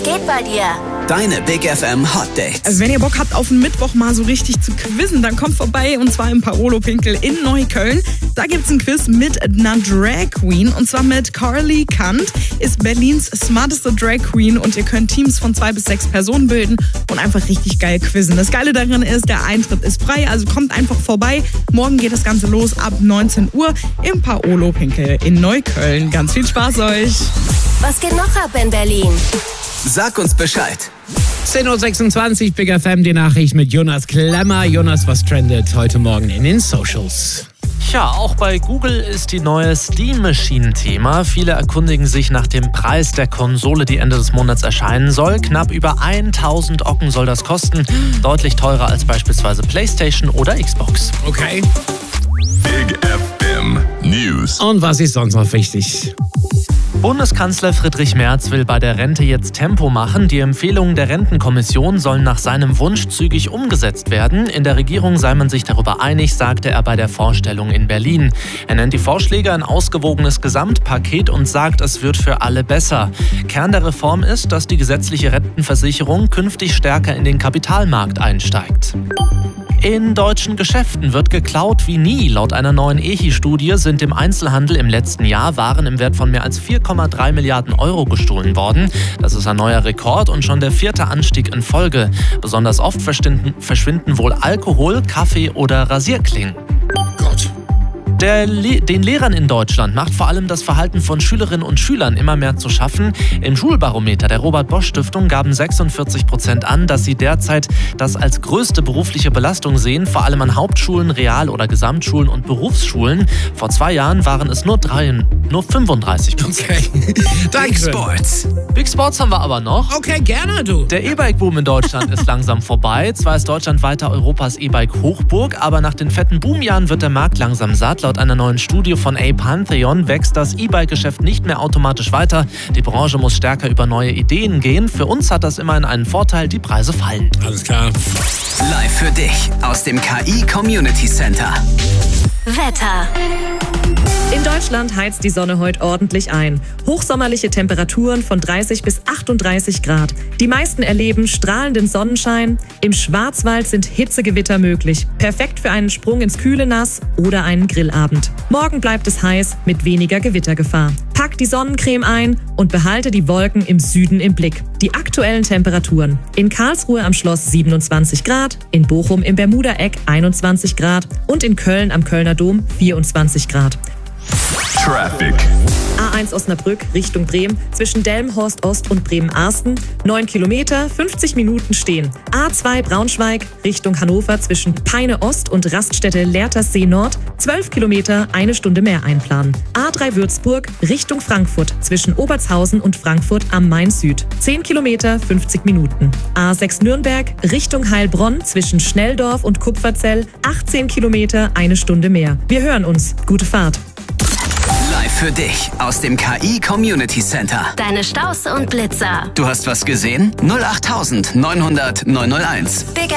geht bei dir? Deine Big FM Hot Dates. Also wenn ihr Bock habt, auf den Mittwoch mal so richtig zu quizzen, dann kommt vorbei, und zwar im Paolo Pinkel in Neukölln. Da gibt's ein Quiz mit einer Drag Queen, und zwar mit Carly Kant, ist Berlins smarteste Drag Queen, und ihr könnt Teams von 2 bis 6 Personen bilden und einfach richtig geil quizzen. Das Geile daran ist, der Eintritt ist frei, also kommt einfach vorbei. Morgen geht das Ganze los ab 19 Uhr im Paolo Pinkel in Neukölln. Ganz viel Spaß euch! Was geht noch ab in Berlin? Sag uns Bescheid. 10.26 Uhr, Big FM, die Nachricht mit Jonas Klemmer. Jonas, was trendet heute Morgen in den Socials? Tja, auch bei Google ist die neue Steam Machine Thema. Viele erkundigen sich nach dem Preis der Konsole, die Ende des Monats erscheinen soll. Knapp über 1000 Ocken soll das kosten. Deutlich teurer als beispielsweise PlayStation oder Xbox. Okay. Big FM News. Und was ist sonst noch wichtig? Bundeskanzler Friedrich Merz will bei der Rente jetzt Tempo machen. Die Empfehlungen der Rentenkommission sollen nach seinem Wunsch zügig umgesetzt werden. In der Regierung sei man sich darüber einig, sagte er bei der Vorstellung in Berlin. Er nennt die Vorschläge ein ausgewogenes Gesamtpaket und sagt, es wird für alle besser. Kern der Reform ist, dass die gesetzliche Rentenversicherung künftig stärker in den Kapitalmarkt einsteigt. In deutschen Geschäften wird geklaut wie nie. Laut einer neuen EHI-Studie sind im Einzelhandel im letzten Jahr Waren im Wert von mehr als 4,3 Milliarden Euro gestohlen worden. Das ist ein neuer Rekord und schon der 4. Anstieg in Folge. Besonders oft verschwinden wohl Alkohol, Kaffee oder Rasierklingen. Gott. Den Lehrern in Deutschland macht vor allem das Verhalten von Schülerinnen und Schülern immer mehr zu schaffen. Im Schulbarometer der Robert-Bosch-Stiftung gaben 46% an, dass sie derzeit das als größte berufliche Belastung sehen, vor allem an Hauptschulen, Real- oder Gesamtschulen und Berufsschulen. Vor 2 Jahren waren es nur 35%. Okay. Big Sports. Big Sports haben wir aber noch. Okay, gerne, du. Der E-Bike-Boom in Deutschland ist langsam vorbei. Zwar ist Deutschland weiter Europas E-Bike-Hochburg, aber nach den fetten Boomjahren wird der Markt langsam satt. Laut einer neuen Studie von A-Pantheon wächst das E-Bike-Geschäft nicht mehr automatisch weiter. Die Branche muss stärker über neue Ideen gehen. Für uns hat das immerhin einen Vorteil, die Preise fallen. Alles klar. Live für dich aus dem KI Community Center. Wetter. In Deutschland heizt die Sonne heute ordentlich ein. Hochsommerliche Temperaturen von 30 bis 38 Grad. Die meisten erleben strahlenden Sonnenschein. Im Schwarzwald sind Hitzegewitter möglich. Perfekt für einen Sprung ins kühle Nass oder einen Grillabend. Morgen bleibt es heiß mit weniger Gewittergefahr. Pack die Sonnencreme ein und behalte die Wolken im Süden im Blick. Die aktuellen Temperaturen. In Karlsruhe am Schloss 27 Grad, in Bochum im Bermuda-Eck 21 Grad und in Köln am Kölner Dom 24 Grad. Traffic. A1 Osnabrück Richtung Bremen zwischen Delmenhorst Ost und Bremen-Arsten 9 Kilometer, 50 Minuten stehen. A2 Braunschweig Richtung Hannover zwischen Peine Ost und Raststätte Lehrtersee Nord 12 Kilometer, 1 Stunde mehr einplanen. A3 Würzburg Richtung Frankfurt zwischen Obertshausen und Frankfurt am Main Süd 10 Kilometer, 50 Minuten. A6 Nürnberg Richtung Heilbronn zwischen Schnelldorf und Kupferzell 18 Kilometer, 1 Stunde mehr. Wir hören uns. Gute Fahrt. Live für dich aus dem KI Community Center. Deine Staus und Blitzer. Du hast was gesehen? 08900 901. Big